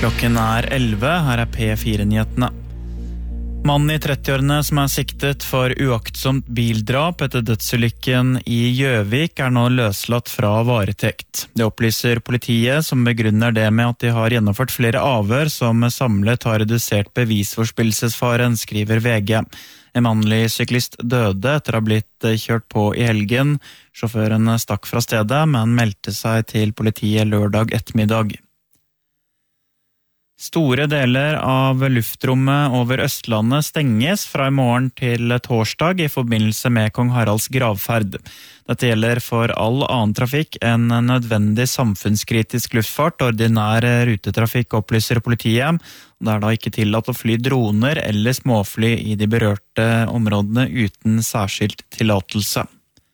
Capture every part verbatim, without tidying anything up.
Klokken er elleve, her er P fire-nyhetene. Mannen i trettiårene som er siktet for uaktsomt bildrap etter dødsulykken i Gjøvik er nå løslatt fra varetekt. Det opplyser politiet, som begrunner det med at de har gjennomført flere avhør som samlet har redusert bevisforspillelsesfaren, skriver V G. En mannlig syklist døde etter å ha blitt kjørt på i helgen. Sjåføren stakk fra stedet, men meldte seg til politiet lørdag ettermiddag. Store deler av luftrommet over Østlandet stenges fra i morgen til torsdag i forbindelse med Kong Haralds gravferd. Dette gjelder for all annen trafikk enn nødvendig samfunnskritisk luftfart, ordinær rutetrafikk, opplyser politiet. Det er da ikke tillatt å fly droner eller småfly i de berørte områdene uten særskilt tillatelse.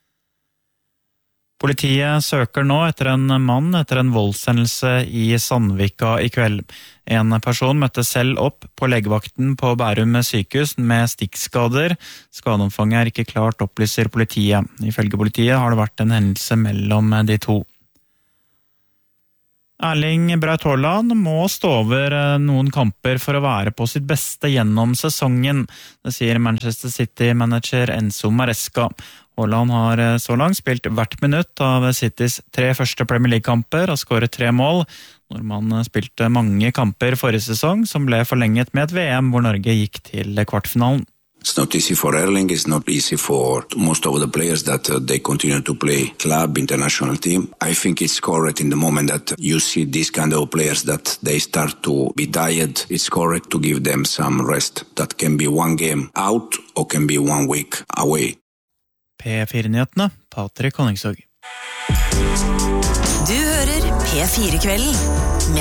Politiet søker nå etter en mann etter en voldshendelse i Sandvika i kveld. En person møtte selv opp på legevakten på Bærum sykehus med stikkskader. Skadeomfanget er ikke klart, opplyser politiet. Ifølge politiet har det vært en hendelse mellom de to. Erling Braut Haaland må stå over noen kamper for å være på sitt beste gjennom sesongen. Det sier Manchester City-manager Enzo Maresca. Haaland har så langt spilt hvert minutt av Citys tre første Premier League-kamper og skåret tre mål. Når man spilte mange kamper forrige sesong, som ble forlenget med et V M hvor Norge gikk til kvartfinalen. It's not easy for Erling, it's not easy for most of the players that uh, they continue to play club, international team. I think it's correct in the moment that you see these kind of players that they start to be tired. It's correct to give them some rest. That can be one game out or can be one week away. P fire-nyhetene, Patrick Honningsvåg. Du hører P fire-kvelden.